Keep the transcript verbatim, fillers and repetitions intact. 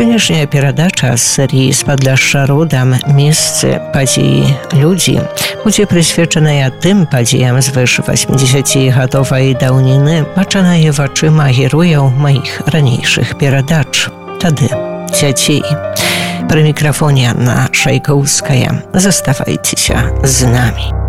Сённяшняя перадача з серыі «Спадлашча родам. Месцы падзеі людзі» будзе прысвечаная тым падзеям звыш восьмідзесяцігадовай даўніны, бачанае вачыма герояў маіх ранейшых перадач. Тады дзяцей. Пры мікрафоне Анна Шайкоўская. Заставайцеся з намі.